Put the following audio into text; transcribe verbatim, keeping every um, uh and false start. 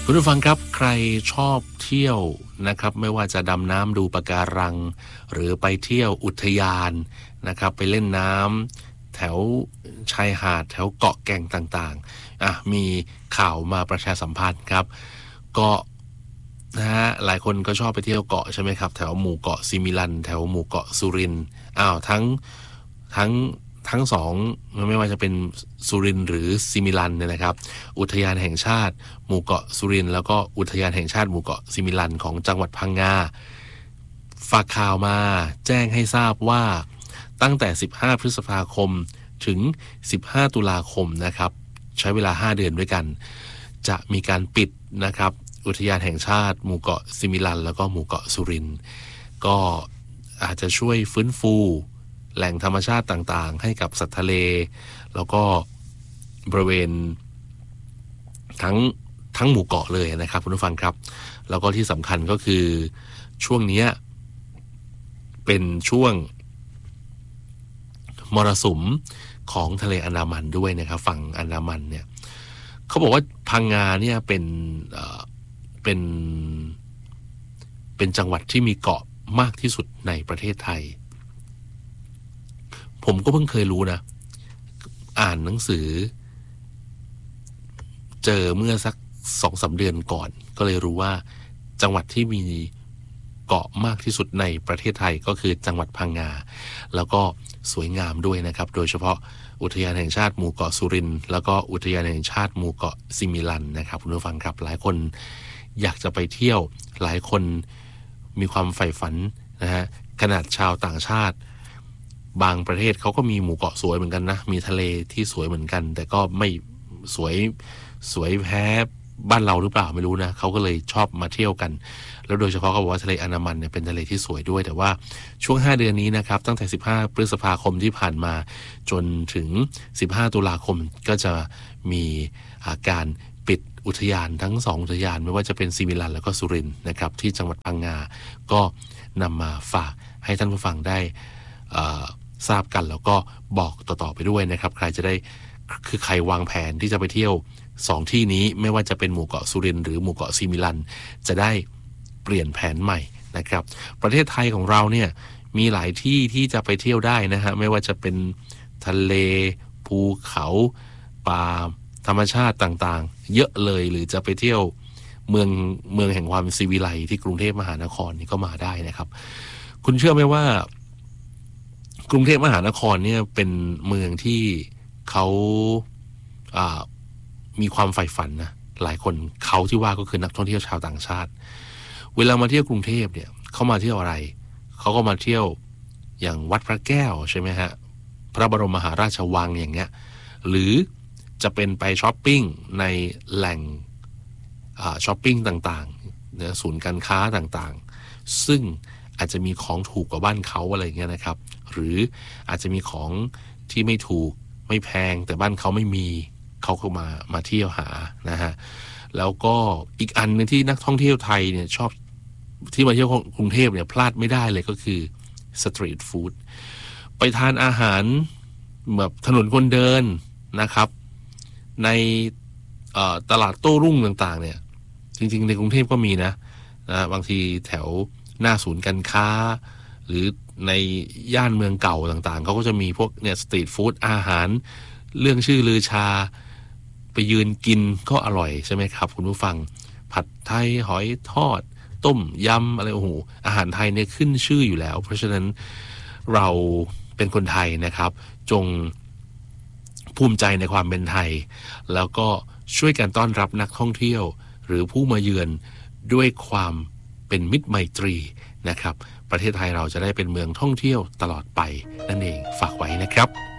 คุณผู้ฟังครับใครชอบเที่ยวนะครับไม่ว่าจะดำน้ำดูปะการังหรือไปเที่ยวอุทยานนะครับไปเล่นน้ำแถวชายหาดแถวเกาะแก่งต่างๆอ่ะมีข่าวมาประชาสัมพันธ์ครับเกาะนะฮะหลายคนก็ชอบไปเที่ยวเกาะใช่ไหมครับแถวหมู่เกาะซิมิลันแถวหมู่เกาะสุรินทร์อ้าวทั้งทั้งทั้งสองไม่ว่าจะเป็นสุรินทร์หรือซิมิลันเนี่ยนะครับอุทยานแห่งชาติหมู่เกาะสุรินทร์แล้วก็อุทยานแห่งชาติหมู่เกาะซิมิลันของจังหวัดพังงาฝากข่าวมาแจ้งให้ทราบว่าตั้งแต่สิบห้าพฤษภาคมถึงสิบห้าตุลาคมนะครับใช้เวลาห้าเดือนด้วยกันจะมีการปิดนะครับอุทยานแห่งชาติหมู่เกาะซิมิลันแล้วก็หมู่เกาะสุรินทร์ก็อาจจะช่วยฟื้นฟูแหล่งธรรมชาติต่างๆให้กับสัตว์ทะเลแล้วก็บริเวณทั้งทั้งหมู่เกาะเลยนะครับคุณผู้ฟังครับแล้วก็ที่สำคัญก็คือช่วงนี้เป็นช่วงมรสุมของทะเลอันดามันด้วยนะครับฝั่งอันดามันเนี่ยเขาบอกว่าพังงาเนี่ยเป็นเอ่อเป็นเป็นจังหวัดที่มีเกาะมากที่สุดในประเทศไทยผมก็เพิ่งเคยรู้นะอ่านหนังสือเจอเมื่อสักสองสามเดือนก่อนก็เลยรู้ว่าจังหวัดที่มีเกาะมากที่สุดในประเทศไทยก็คือจังหวัดพังงาแล้วก็สวยงามด้วยนะครับโดยเฉพาะอุทยานแห่งชาติหมู่เกาะสุรินทร์แล้วก็อุทยานแห่งชาติหมู่เกาะซิมิลันนะครับคุณผู้ฟังครับหลายคนอยากจะไปเที่ยวหลายคนมีความใฝ่ฝันนะฮะขนาดชาวต่างชาติบางประเทศเขาก็มีหมู่เกาะสวยเหมือนกันนะมีทะเลที่สวยเหมือนกันแต่ก็ไม่สวยสวยแพ้บ้านเราหรือเปล่าไม่รู้นะเขาก็เลยชอบมาเที่ยวกันแล้วโดยเฉพาะเขาบอกว่าทะเลอันดามันเนี่ยเป็นทะเลที่สวยด้วยแต่ว่าช่วงห้าเดือนนี้นะครับตั้งแต่สิบห้าพฤษภาคมที่ผ่านมาจนถึงสิบห้าตุลาคมก็จะมีอาการปิดอุทยานทั้งสองอุทยานไม่ว่าจะเป็นซิมิลันแล้วก็สุรินทร์นะครับที่จังหวัดพังงาก็นำมาฝากให้ท่านผู้ฟังได้ทราบกันแล้วก็บอกต่อๆไปด้วยนะครับใครจะได้คือใครวางแผนที่จะไปเที่ยวสองที่นี้ไม่ว่าจะเป็นหมู่เกาะสุรินทร์หรือหมู่เกาะซิมิลันจะได้เปลี่ยนแผนใหม่นะครับประเทศไทยของเราเนี่ยมีหลายที่ที่จะไปเที่ยวได้นะฮะไม่ว่าจะเป็นทะเลภูเขาป่าธรรมชาติต่างๆเยอะเลยหรือจะไปเที่ยวเมืองเมืองแห่งความศิวิไลที่กรุงเทพมหานครนี่ก็มาได้นะครับคุณเชื่อไหมว่ากรุงเทพมหานครเนี่ยเป็นเมืองที่เขาอ่ามีความใฝ่ฝันนะหลายคนเขาที่ว่าก็คือนักท่องเที่ยวชาวต่างชาติเวลามาเที่ยวกรุงเทพเนี่ยเขามาเที่ยวอะไรเขาก็มาเที่ยวอย่างวัดพระแก้วใช่ไหมฮะพระบรมมหาราชวังอย่างเงี้ยหรือจะเป็นไปช้อปปิ้งในแหล่งอ่าช้อปปิ้งต่างๆเนี่ยศูนย์การค้าต่างๆซึ่งอาจจะมีของถูกกว่าบ้านเขาอะไรเงี้ยนะครับหรืออาจจะมีของที่ไม่ถูกไม่แพงแต่บ้านเขาไม่มีเขาก็มามาเที่ยวหานะฮะแล้วก็อีกอันนึงที่นักท่องเที่ยวไทยเนี่ยชอบที่มาเที่ยวกรุงเทพเนี่ยพลาดไม่ได้เลยก็คือสตรีทฟู้ดไปทานอาหารแบบถนนคนเดินนะครับในตลาดโต้รุ่งต่างๆเนี่ยจริงๆในกรุงเทพก็มีนะนะบางทีแถวหน้าศูนย์การค้าหรือในย่านเมืองเก่าต่างๆเขาก็จะมีพวกเนี่ยสตรีทฟู้ดอาหารเรื่องชื่อลือชาไปยืนกินก็อร่อยใช่ไหมครับคุณผู้ฟังผัดไทยหอยทอดต้มยำอะไรโอ้โหอาหารไทยเนี่ยขึ้นชื่ออยู่แล้วเพราะฉะนั้นเราเป็นคนไทยนะครับจงภูมิใจในความเป็นไทยแล้วก็ช่วยกันต้อนรับนักท่องเที่ยวหรือผู้มาเยือนด้วยความเป็นมิตรไมตรีนะครับประเทศไทยเราจะได้เป็นเมืองท่องเที่ยวตลอดไปนั่นเองฝากไว้นะครับ